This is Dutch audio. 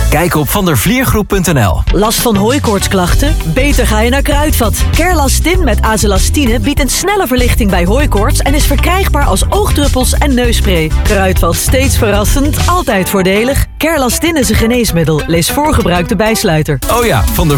Kijk op vandervliergroep.nl. Last van hooikoortsklachten? Beter ga je naar Kruidvat. Kerlastin met azelastine biedt een snelle verlichting bij hooikoorts en is verkrijgbaar als oogdruppels en neusspray. Kruidvat, steeds verrassend, altijd voordelig. Kerlastin is een geneesmiddel. Lees voor gebruik de bijsluiter. Oh ja, Van der